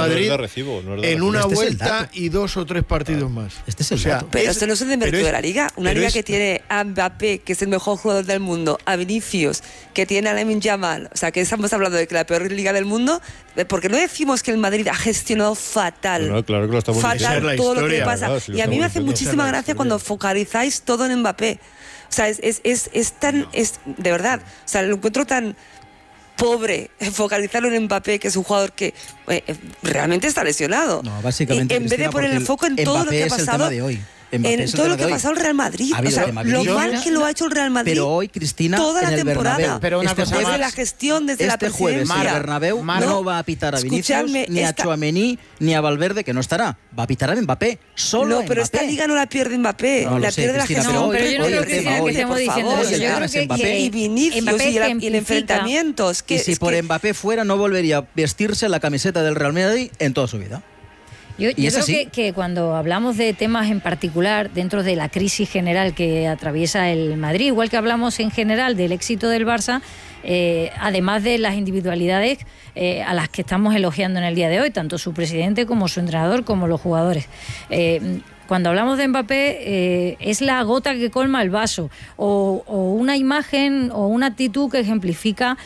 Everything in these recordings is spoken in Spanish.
Madrid en una vuelta y 2 o 3 partidos más. Este es el dato. Pero esto no es el mérito de la Liga. Una Liga que tiene a Mbappé, que es el mejor jugador del mundo, a Vinicius, que tiene a Lamine Yamal. O sea, que estamos hablando de que la peor Liga del mundo, porque no decimos que el Madrid ha gestionado fatal. No, claro que lo estamos fatal diciendo. todo lo que pasa. Verdad, si y a mí me hace muchísima gracia cuando focalizáis todo en Mbappé. O sea, es tan... de verdad, o sea, lo encuentro tan pobre focalizarlo en Mbappé, que es un jugador que realmente está lesionado. No, básicamente, en vez de poner el foco en todo lo que ha pasado... En todo lo que ha pasado el Real Madrid. O sea, lo mal que lo ha hecho el Real Madrid. Pero hoy, Cristina, toda la en el temporada. Bernabéu, Pero una cosa desde la gestión, desde la presidencia. Este jueves, el Bernabéu no va a pitar a Vinicius, ni a Tchouaméni, ni a Valverde, que no estará. Va a pitar a Mbappé, solo No, pero Mbappé. esta Liga no la pierde Mbappé, la pierde la gestión. Pero yo no creo, Cristina, que estemos diciendo eso. Yo creo que y Vinicius y el enfrentamiento. Y si por Mbappé fuera, no volvería a vestirse la camiseta del Real Madrid en toda su vida. Yo creo que cuando hablamos de temas en particular dentro de la crisis general que atraviesa el Madrid, igual que hablamos en general del éxito del Barça, además de las individualidades a las que estamos elogiando en el día de hoy, tanto su presidente como su entrenador como los jugadores. Cuando hablamos de Mbappé, es la gota que colma el vaso, o una imagen o una actitud que ejemplifica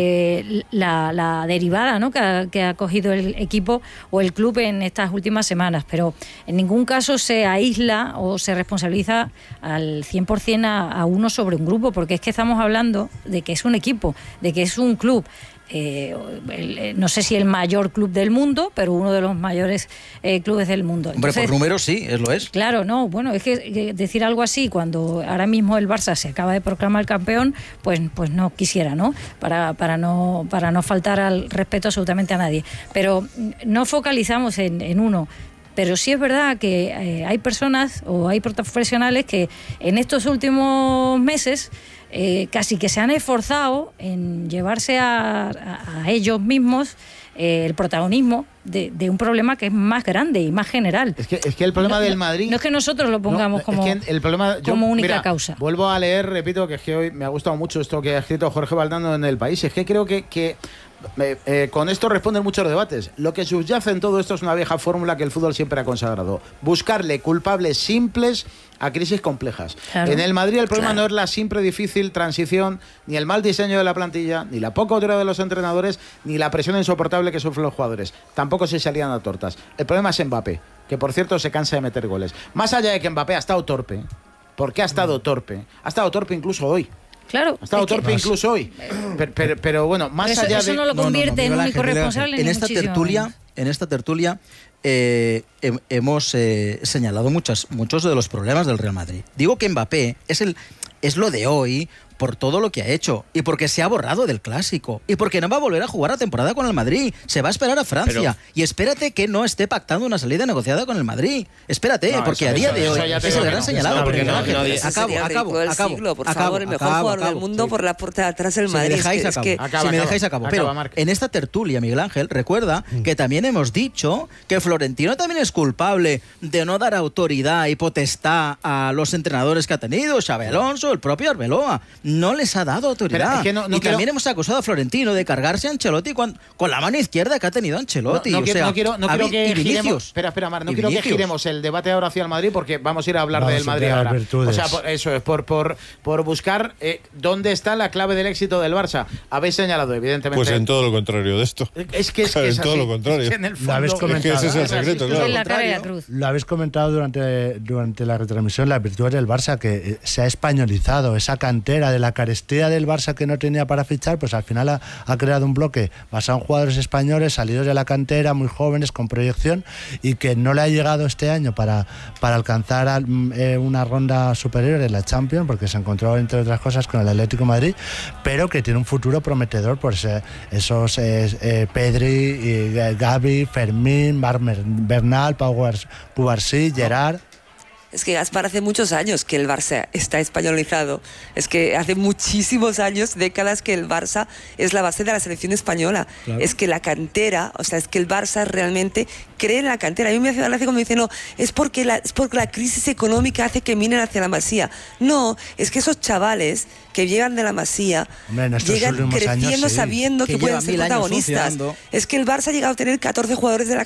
la derivada, ¿no?, que ha cogido el equipo o el club en estas últimas semanas. Pero en ningún caso se aísla o se responsabiliza al 100% a uno sobre un grupo, porque es que estamos hablando de que es un equipo, de que es un club. No sé si el mayor club del mundo, pero uno de los mayores clubes del mundo. Entonces, hombre, por números sí, lo es. Claro, no, bueno, es que decir algo así cuando ahora mismo el Barça se acaba de proclamar campeón, pues no quisiera, ¿no? Para no faltar al respeto absolutamente a nadie. Pero no focalizamos en uno. Pero sí es verdad que hay personas o hay profesionales que en estos últimos meses casi que se han esforzado en llevarse a ellos mismos el protagonismo de un problema que es más grande y más general. Es que el problema del Madrid... No es que nosotros lo pongamos como única causa. Vuelvo a leer, repito, que es que hoy me ha gustado mucho esto que ha escrito Jorge Valdano en El País. Es que creo que con esto responden muchos debates. Lo que subyace en todo esto es una vieja fórmula que el fútbol siempre ha consagrado: buscarle culpables simples a crisis complejas. Claro. En el Madrid el problema no es la siempre difícil transición, ni el mal diseño de la plantilla, ni la poca autoridad de los entrenadores, ni la presión insoportable que sufren los jugadores. Tampoco se salían a tortas. El problema es Mbappé, que por cierto se cansa de meter goles. Más allá de que Mbappé ha estado torpe, porque ha estado torpe incluso hoy. Claro. Ha estado torpe incluso hoy. Pero bueno, más pero allá eso de... no lo convierte en único responsable. En esta tertulia hemos señalado muchos de los problemas del Real Madrid. Digo que Mbappé es lo de hoy por todo lo que ha hecho y porque se ha borrado del Clásico y porque no va a volver a jugar la temporada con el Madrid. Se va a esperar a Francia y espérate que no esté pactando una salida negociada con el Madrid. Espérate, porque a día de hoy es el gran señalado. Acabo. Por favor, el mejor jugador del mundo por la puerta de atrás del Madrid. Si me dejáis, acabo. Pero en esta tertulia, Miguel Ángel, recuerda que también hemos dicho que Florentino también es culpable de no dar autoridad y potestad a los entrenadores que ha tenido, Xabi Alonso, el propio Arbeloa. No les ha dado autoridad. También hemos acusado a Florentino de cargarse a Ancelotti con la mano izquierda que ha tenido Ancelotti. No quiero que giremos. Espera, Mar, no quiero que giremos el debate ahora hacia el Madrid, porque vamos a ir a hablar del Madrid ahora. O sea, eso es por buscar dónde está la clave del éxito del Barça. Habéis señalado, evidentemente. Pues en todo lo contrario de esto. Es que en todo lo contrario. Es que en el fondo, lo habéis comentado. Es que ese es el secreto, claro. La cara de la cruz. Lo habéis comentado durante la retransmisión, las virtudes del Barça, que se ha españolizado, esa cantera de la carestía del Barça que no tenía para fichar, pues al final ha creado un bloque basado en jugadores españoles salidos de la cantera, muy jóvenes, con proyección, y que no le ha llegado este año para alcanzar una ronda superior en la Champions, porque se encontró, entre otras cosas, con el Atlético de Madrid, pero que tiene un futuro prometedor por esos Pedri, Gavi, Fermín, Bernal, Pau Cubarsí, Gerard. Es que Gaspar, hace muchos años que el Barça está españolizado. Es que hace muchísimos años, décadas, que el Barça es la base de la selección española. Claro. Es que la cantera, o sea, es que el Barça realmente cree en la cantera. A mí me hace gracia cuando me dicen, no, es porque la crisis económica hace que miren hacia la Masía. No, es que esos chavales que llegan de la Masía llegan creciendo, sabiendo que pueden ser protagonistas. Es que el Barça ha llegado a tener 14 jugadores de la